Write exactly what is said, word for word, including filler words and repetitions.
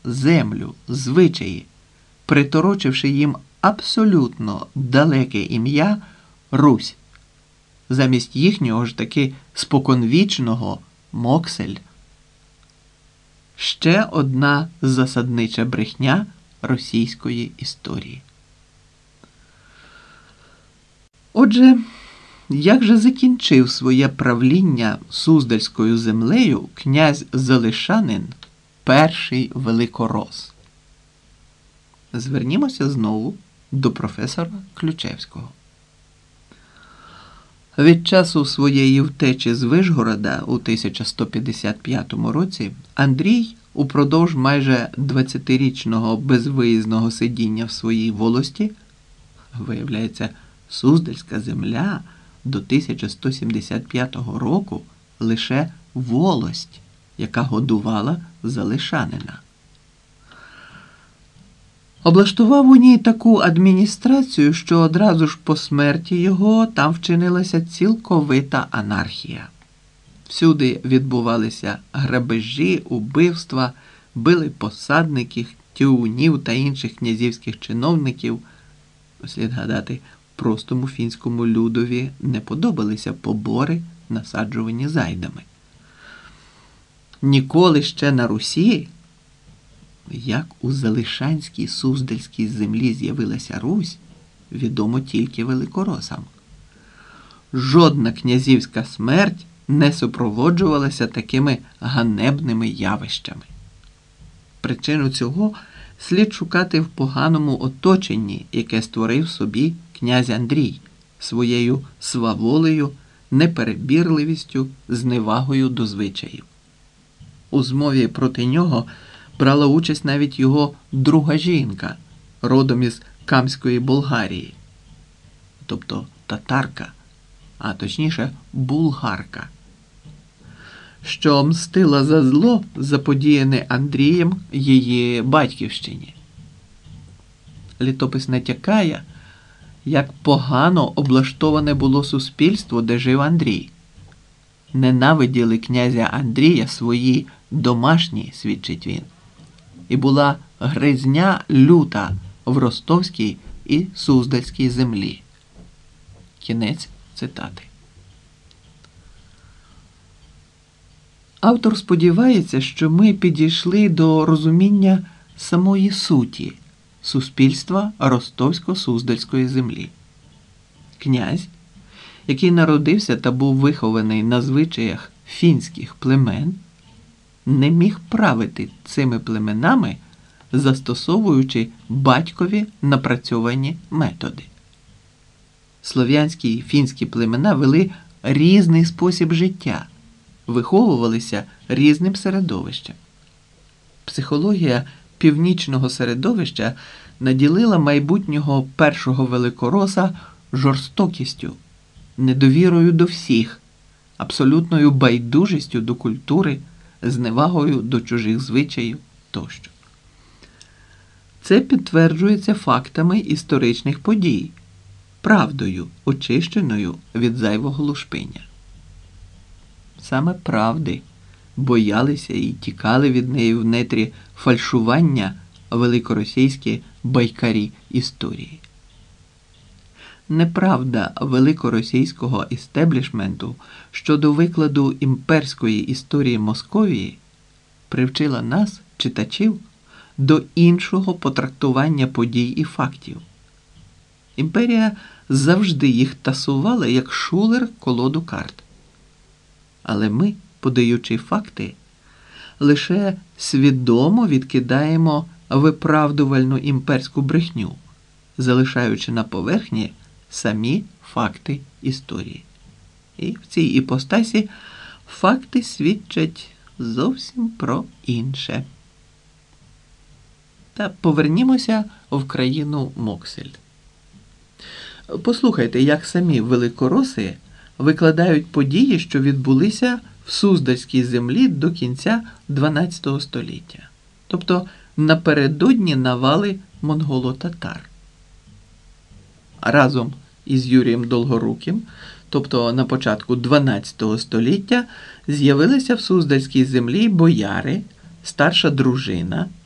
землю, звичаї, приторочивши їм абсолютно далеке ім'я Русь, замість їхнього ж таки споконвічного Моксель. Ще одна засаднича брехня російської історії. Отже, як же закінчив своє правління Суздальською землею князь Залишанин перший великорос? Звернімося знову до професора Ключевського. Від часу своєї втечі з Вишгорода у тисяча сто п'ятдесят п'ятому році Андрій упродовж майже двадцятирічного безвиїзного сидіння в своїй волості, виявляється, Суздальська земля до тисяча сто сімдесят п'ятого року лише волость, яка годувала Залишанина. Облаштував у ній таку адміністрацію, що одразу ж по смерті його там вчинилася цілковита анархія. Всюди відбувалися грабежі, убивства, били посадників, тюгунів та інших князівських чиновників. Слід гадати, простому фінському людові не подобалися побори, насаджувані зайдами. Ніколи ще на Русі, як у Залишанській Суздальській землі з'явилася Русь, відомо тільки великоросам. Жодна князівська смерть не супроводжувалася такими ганебними явищами. Причину цього слід шукати в поганому оточенні, яке створив собі князь Андрій своєю сваволею, неперебірливістю, зневагою до звичаїв. У змові проти нього брала участь навіть його друга жінка, родом із Камської Болгарії, тобто татарка, а точніше булгарка, що мстила за зло, заподіяне Андрієм її батьківщині. Літопис натякає, як погано облаштоване було суспільство, де жив Андрій. Ненавиділи князя Андрія свої домашні, свідчить він. І була гризня люта в Ростовській і Суздальській землі. Кінець цитати. Автор сподівається, що ми підійшли до розуміння самої суті суспільства Ростовсько-Суздальської землі. Князь, який народився та був вихований на звичаях фінських племен, не міг правити цими племенами, застосовуючи батькові напрацьовані методи. Слов'янські і фінські племена вели різний спосіб життя, виховувалися різним середовищем. Психологія північного середовища наділила майбутнього першого великороса жорстокістю, недовірою до всіх, абсолютною байдужістю до культури, зневагою до чужих звичаїв тощо. Це підтверджується фактами історичних подій, правдою, очищеною від зайвого лушпиння. Саме правди боялися і тікали від неї в нетрі фальшування великоросійські байкарі історії. Неправда великоросійського істеблішменту щодо викладу імперської історії Московії привчила нас, читачів, до іншого потрактування подій і фактів. Імперія завжди їх тасувала як шулер колоду карт. Але ми, подаючи факти, лише свідомо відкидаємо виправдувальну імперську брехню, залишаючи на поверхні самі факти історії. І в цій іпостасі факти свідчать зовсім про інше. Та повернімося в країну Моксель. Послухайте, як самі великороси викладають події, що відбулися в Суздальській землі до кінця дванадцятого століття, тобто напередодні навали монголо-татар. Разом із Юрієм Долгоруким, тобто на початку дванадцятого століття, з'явилися в Суздальській землі бояри, старша дружина,